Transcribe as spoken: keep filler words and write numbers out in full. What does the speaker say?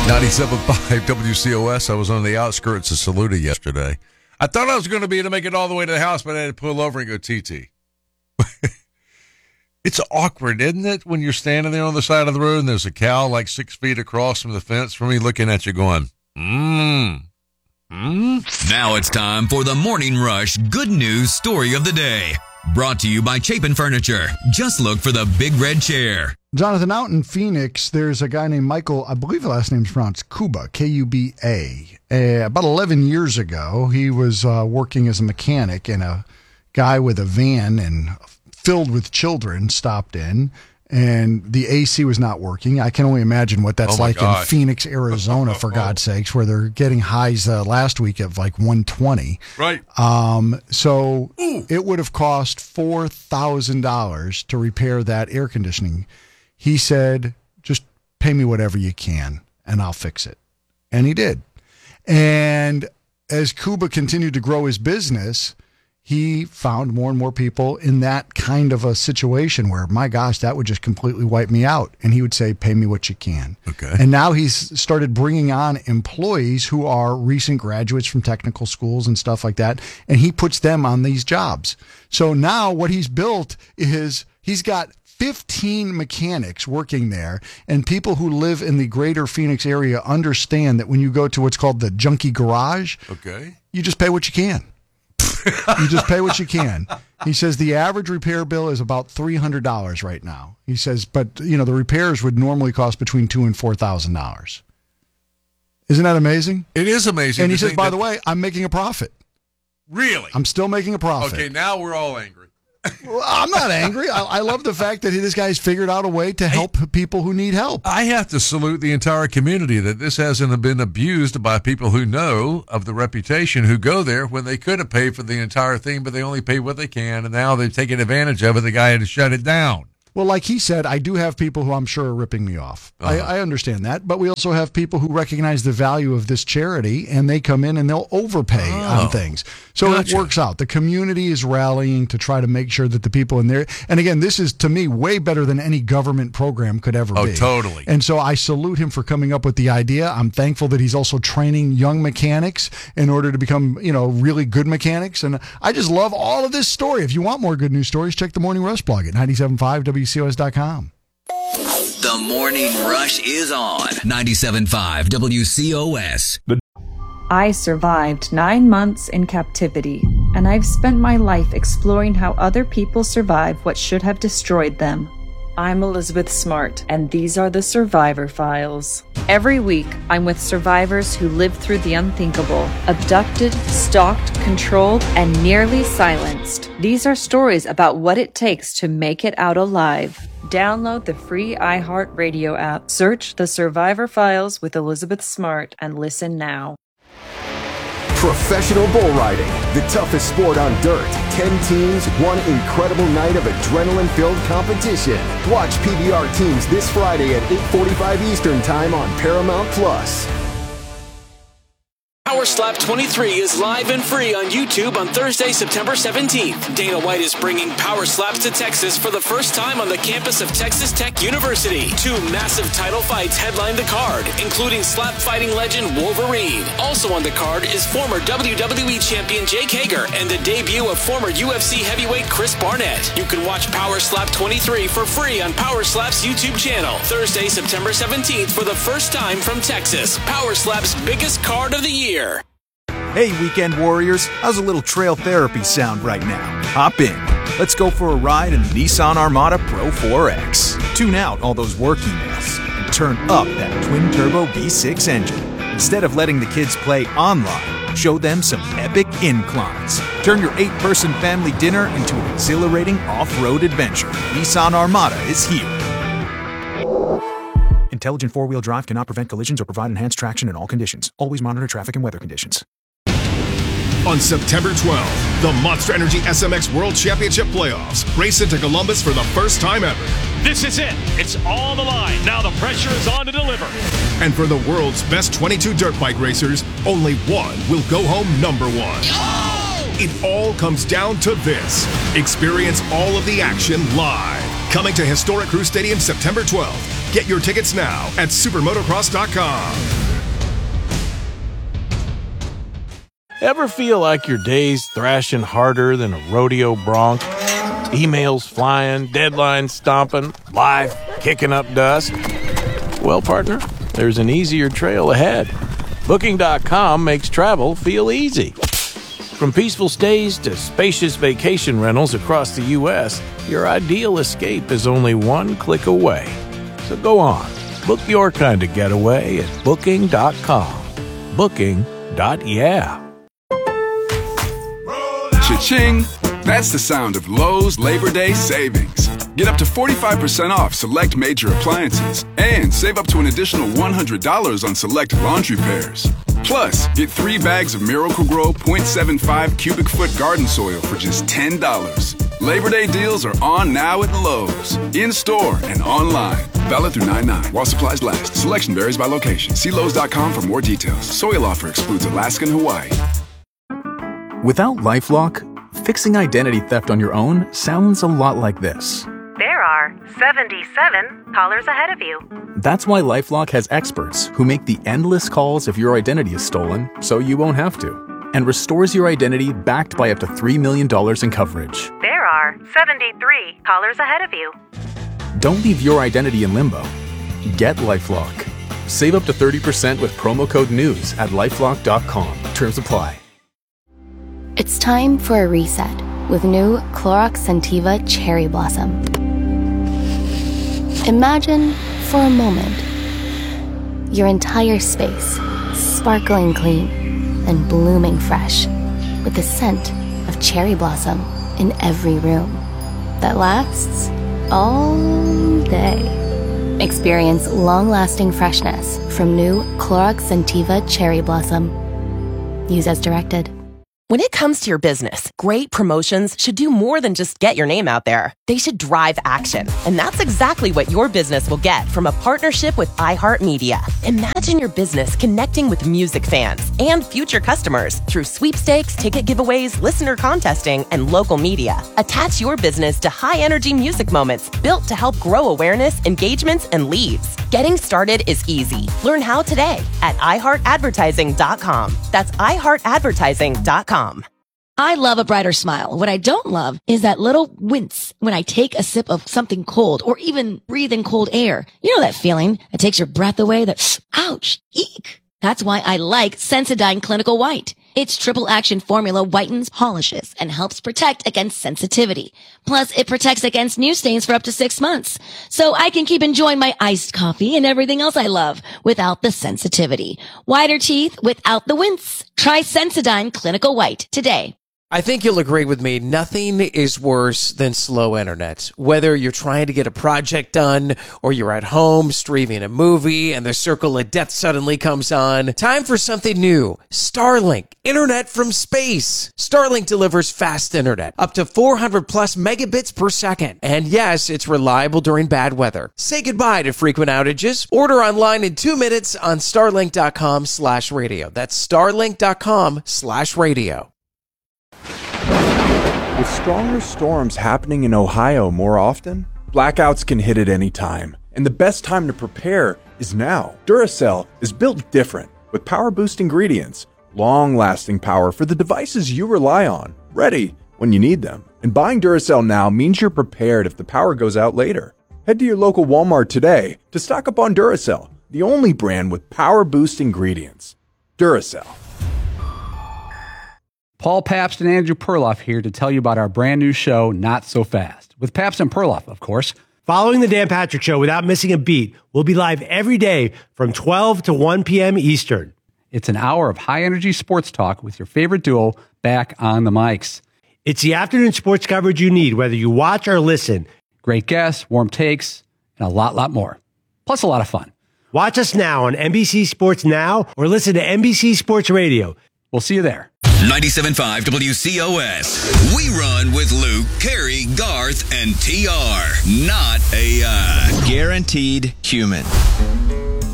ninety-seven point five W C O S. I was on the outskirts of Saluda yesterday. I thought I was going to be able to make it all the way to the house, but I had to pull over and go T T. It's awkward, isn't it, when you're standing there on the side of the road and there's a cow like six feet across from the fence from me looking at you going, mmm. Mm? Now it's time for the Morning Rush Good News Story of the Day. Brought to you by Chapin Furniture. Just look for the big red chair. Jonathan, out in Phoenix, there's a guy named Michael, I believe the last name's pronounced Kuba, K U B A. Uh, about eleven years ago, he was uh, working as a mechanic, and a guy with a van and filled with children stopped in, and the A C was not working. I can only imagine what that's oh like gosh. in Phoenix, Arizona, for God's sakes, where they're getting highs uh, last week of like one twenty. Right. Um, so Ooh. It would have cost four thousand dollars to repair that air conditioning. He said, just pay me whatever you can, and I'll fix it. And he did. And as Kuba continued to grow his business, he found more and more people in that kind of a situation where, my gosh, that would just completely wipe me out. And he would say, pay me what you can. Okay. And now he's started bringing on employees who are recent graduates from technical schools and stuff like that. And he puts them on these jobs. So now what he's built is he's got fifteen mechanics working there, and people who live in the greater Phoenix area understand that when you go to what's called the junkie garage, okay, you just pay what you can. You just pay what you can. He says the average repair bill is about three hundred dollars right now. He says, but you know, the repairs would normally cost between two and four thousand dollars. Isn't that amazing? It is amazing. And he says, by the way, I'm making a profit. Really? I'm still making a profit. Okay, now we're all angry. Well, I'm not angry. I, I love the fact that this guy's figured out a way to help hey, people who need help. I have to salute the entire community that this hasn't been abused by people who know of the reputation, who go there when they could have paid for the entire thing, but they only pay what they can, and now they've taken advantage of it. The guy had to shut it down. Well, like he said, I do have people who I'm sure are ripping me off. Uh-huh. I, I understand that. But we also have people who recognize the value of this charity, and they come in and they'll overpay oh, on things. So gotcha. It works out. The community is rallying to try to make sure that the people in there, and again, this is, to me, way better than any government program could ever oh, be. Oh, totally. And so I salute him for coming up with the idea. I'm thankful that he's also training young mechanics in order to become, you know, really good mechanics. And I just love all of this story. If you want more good news stories, check the Morning Rush blog at ninety-seven point five W C O S dot com. The Morning Rush is on ninety-seven point five W C O S. I survived nine months in captivity, and I've spent my life exploring how other people survive what should have destroyed them. I'm Elizabeth Smart, and these are the Survivor Files. Every week, I'm with survivors who lived through the unthinkable, abducted, stalked, controlled, and nearly silenced. These are stories about what it takes to make it out alive. Download the free iHeartRadio app, search The Survivor Files with Elizabeth Smart, and listen now. Professional bull riding, the toughest sport on dirt. Ten teams, one incredible night of adrenaline-filled competition. Watch P B R teams this Friday at eight forty-five Eastern Time on Paramount Plus. Power Slap twenty-three is live and free on YouTube on Thursday, September seventeenth. Dana White is bringing Power Slaps to Texas for the first time on the campus of Texas Tech University. Two massive title fights headline the card, including slap fighting legend Wolverine. Also on the card is former W W E champion Jake Hager and the debut of former U F C heavyweight Chris Barnett. You can watch Power Slap twenty-three for free on Power Slap's YouTube channel. Thursday, September seventeenth for the first time from Texas. Power Slap's biggest card of the year. Hey, Weekend Warriors, how's a little trail therapy sound right now? Hop in. Let's go for a ride in the Nissan Armada Pro four X. Tune out all those work emails and turn up that twin-turbo V six engine. Instead of letting the kids play online, show them some epic inclines. Turn your eight-person family dinner into an exhilarating off-road adventure. Nissan Armada is here. Intelligent four-wheel drive cannot prevent collisions or provide enhanced traction in all conditions. Always monitor traffic and weather conditions. On September twelfth, the Monster Energy S M X World Championship Playoffs race into Columbus for the first time ever. This is it. It's all the line. Now the pressure is on to deliver. And for the world's best twenty-two dirt bike racers, only one will go home number one. Oh! It all comes down to this. Experience all of the action live. Coming to historic Crew Stadium September twelfth. Get your tickets now at supermotocross dot com. Ever feel like your day's thrashing harder than a rodeo bronc? Emails flying, deadlines stomping, life kicking up dust? Well, partner, there's an easier trail ahead. Booking dot com makes travel feel easy. From peaceful stays to spacious vacation rentals across the U S, your ideal escape is only one click away. So go on, book your kind of getaway at booking dot com. Booking. Yeah. Cha-ching! That's the sound of Lowe's Labor Day savings. Get up to forty-five percent off select major appliances and save up to an additional one hundred dollars on select laundry pairs. Plus, get three bags of Miracle-Gro point seven five cubic foot garden soil for just ten dollars. Labor Day deals are on now at Lowe's, in-store and online. Valid through nine nine while supplies last. Selection varies by location. See Lowe's dot com for more details. Soil offer excludes Alaska and Hawaii. Without LifeLock, fixing identity theft on your own sounds a lot like this. There are seventy-seven callers ahead of you. That's why LifeLock has experts who make the endless calls if your identity is stolen so you won't have to, and restores your identity backed by up to three million dollars in coverage. There are seventy-three callers ahead of you. Don't leave your identity in limbo. Get LifeLock. Save up to thirty percent with promo code NEWS at lifelock dot com. Terms apply. It's time for a reset with new Clorox Scentiva Cherry Blossom. Imagine, for a moment, your entire space sparkling clean and blooming fresh with the scent of cherry blossom in every room that lasts all day. Experience long-lasting freshness from new Clorox Scentiva Cherry Blossom. Use as directed. When it comes to your business, great promotions should do more than just get your name out there. They should drive action. And that's exactly what your business will get from a partnership with iHeartMedia. Imagine your business connecting with music fans and future customers through sweepstakes, ticket giveaways, listener contesting, and local media. Attach your business to high-energy music moments built to help grow awareness, engagements, and leads. Getting started is easy. Learn how today at i heart advertising dot com. That's i heart advertising dot com. I love a brighter smile. What I don't love is that little wince when I take a sip of something cold or even breathe in cold air. You know that feeling that takes your breath away, that ouch, eek. That's why I like Sensodyne Clinical White. Its triple action formula whitens, polishes, and helps protect against sensitivity. Plus, it protects against new stains for up to six months. So I can keep enjoying my iced coffee and everything else I love without the sensitivity. Whiter teeth without the wince. Try Sensodyne Clinical White today. I think you'll agree with me. Nothing is worse than slow internet. Whether you're trying to get a project done or you're at home streaming a movie and the circle of death suddenly comes on, time for something new. Starlink, internet from space. Starlink delivers fast internet, up to four hundred plus megabits per second. And yes, it's reliable during bad weather. Say goodbye to frequent outages. Order online in two minutes on starlink dot com slash radio. That's starlink dot com slash radio. With stronger storms happening in Ohio more often, blackouts can hit at any time, and the best time to prepare is now. Duracell is built different, with power-boost ingredients, long-lasting power for the devices you rely on, ready when you need them. And buying Duracell now means you're prepared if the power goes out later. Head to your local Walmart today to stock up on Duracell, the only brand with power-boost ingredients. Duracell. Paul Pabst and Andrew Perloff here to tell you about our brand new show, Not So Fast, with Pabst and Perloff, of course. Following the Dan Patrick Show without missing a beat, we'll be live every day from twelve to one p.m. Eastern. It's an hour of high-energy sports talk with your favorite duo back on the mics. It's the afternoon sports coverage you need, whether you watch or listen. Great guests, warm takes, and a lot, lot more. Plus a lot of fun. Watch us now on N B C Sports Now or listen to N B C Sports Radio. We'll see you there. ninety-seven point five W C O S. We run with Luke, Carey, Garth, and T R. Not A I. Guaranteed human.